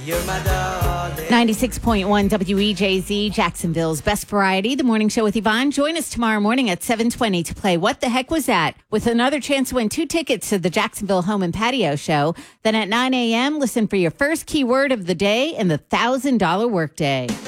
You're my darling. 96.1 WEJZ, Jacksonville's best variety, the morning show with Yvonne. Join us tomorrow morning at 7:20 to play What the Heck Was That? With another chance to win 2 tickets to the Jacksonville Home and Patio Show. Then at 9 a.m., listen for your first keyword of the day in the $1,000 workday.